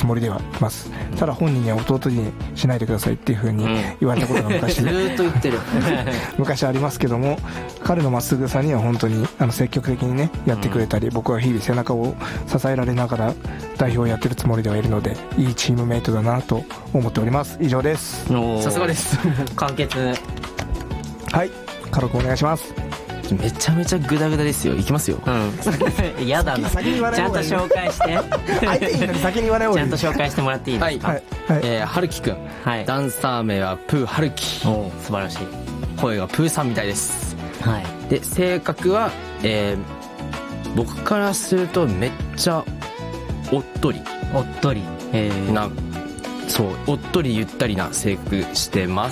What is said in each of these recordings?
つもりではいます。ただ本人には弟にしないでくださいっていう風に言われたことが昔、 ずーっと言ってる昔ありますけども、彼のまっすぐさには本当に積極的にねやってくれたり、僕は日々背中を支えられながら代表をやってるつもりではいるので、いいチームメイトだなと思っております。以上です。 さすがです簡潔。 はい、カロ君お願いします。 めちゃめちゃグダグダですよ。いきますよ。 やだな。ちゃんと紹介して相手に先に言わない方がいい。 ちゃんと紹介してもらっていいですか。 はるきくん、ダンサー名はプーはるき。 素晴らしい。 声がプーさんみたいです。 はい。 で性格は、僕からするとめっちゃおっとりな、そうおっとりゆったりな性格してます。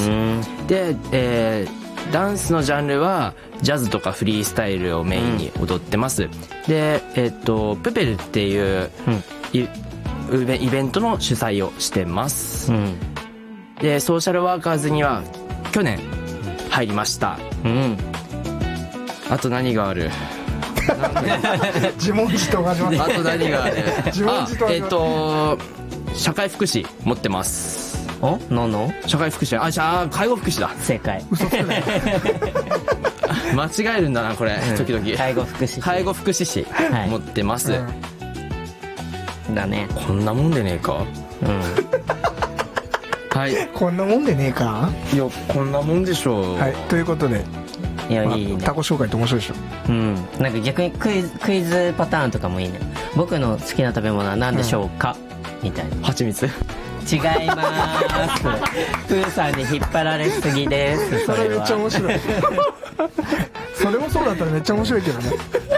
で、ダンスのジャンルはジャズとかフリースタイルをメインに踊ってます。でプペルっていう、イベントの主催をしてます。でソーシャルワーカーズには去年入りました。あと何がある自問自答が始まった。 あと何がある自問自答。 社会福祉持ってます。 何の社会福祉、介護福祉だ。 正解。 嘘つくね間違えるんだなこれ、時々。 介護福祉士持ってます。 だね。 こんなもんでねえか。はい。 こんなもんでねえか。 いやこんなもんでしょう。 はい、ということで、 いやいいね。 タコ紹介って面白いでしょ。 なんか逆にクイズパターンとかもいいね。僕の好きな食べ物は何でしょうか、みたいな。 蜂蜜。 違いますプーさんに引っ張られすぎです。 それめっちゃ面白いそれもそうだったらめっちゃ面白いけどね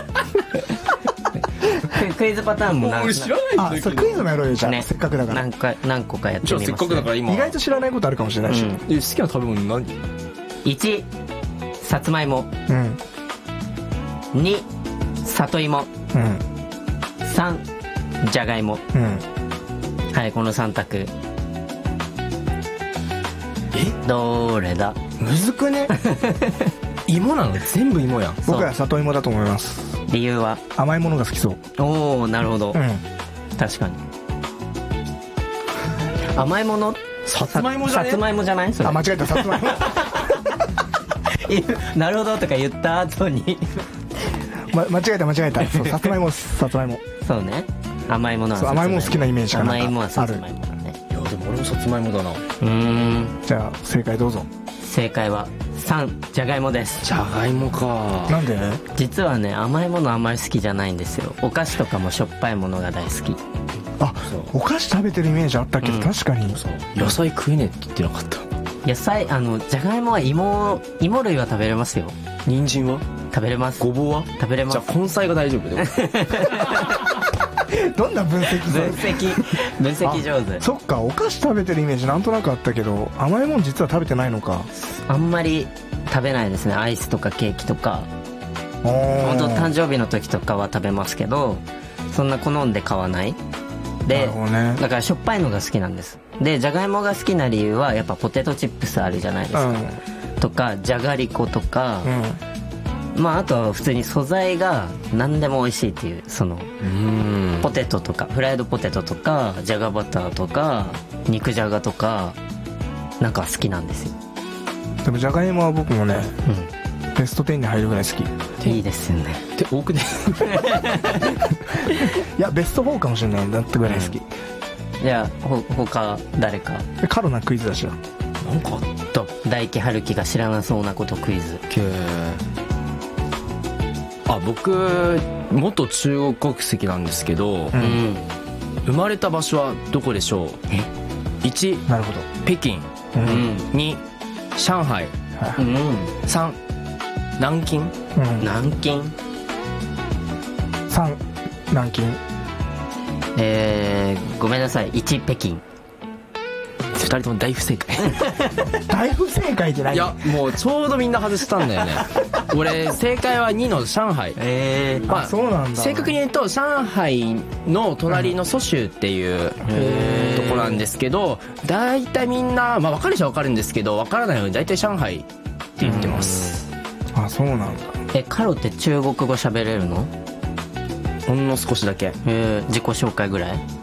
クイズパターンも俺知らないんだけど。 クイズもやろうよじゃあ、せっかくだから何個かやってみます。 せっかくだから今意外と知らないことあるかもしれないし。 好きな食べ物何 ？1さつまいも、2里芋、3じゃがいも。はい、この3択。どれだ？ むずくね芋なの？全部芋やん。 僕は里芋だと思います。 理由は？ 甘いものが好きそう。 おお、なるほど。確かに。甘いもの？ さつまいもじゃね？ さつまいもじゃない？それ。 間違えた、さつまいもなるほどとか言った後に間違えた。そう、さつまいも。 そうね。甘いものは甘いもの好きなイメージが甘いものはさつまいもだね。 いやでも俺もさつまいもだな。 じゃあ正解どうぞ。 正解は3じゃがいもです。 じゃがいもか。 なんで？ 実はね、甘いものあんまり好きじゃないんですよ。お菓子とかもしょっぱいものが大好き。 お菓子食べてるイメージあったけど、確かに野菜食えねえって言ってなかった。 野菜、じゃがいもは芋類は食べれますよ。 人参は食べれます。 ごぼうは食べれます。 じゃあ根菜が大丈夫でどんな分析上手。 そっか、お菓子食べてるイメージなんとなくあったけど、甘いもん実は食べてないのか。 あんまり食べないですね。アイスとかケーキとか。本当誕生日の時とかは食べますけど、そんな好んで買わない。で、だからしょっぱいのが好きなんです。で、じゃがいもが好きな理由はやっぱポテトチップスあるじゃないですか。とかじゃがりことか。あとは普通に素材が何でも美味しいっていう、ポテトとかフライドポテトとかじゃがバターとか肉じゃがとかなんか好きなんですよ。 でもじゃがいもは僕もね、ベスト10に入るぐらい好き。 いいですよね。 って多くねいやベスト4かもしれないんだってぐらい好き。 じゃあ他誰か。 カロナクイズだしな。 なんかあった。 大木春樹が知らなそうなことクイズ。 僕元中国国籍なんですけど、生まれた場所はどこでしょう？1、 なるほど、 北京。2、上海。3、南京。 南京。 3、南京。 ごめんなさい。1、北京。 2人とも大不正解大不正解って何？ いやもうちょうどみんな外したんだよね俺正解は2の上海。 そうなんだ。 正確に言うと上海の隣の蘇州っていうとこなんですけど、大体みんな分かる人は分かるんですけど、分からないので大体上海って言ってます。 そうなんだ。 カロって中国語喋れるの？ ほんの少しだけ。 自己紹介ぐらい？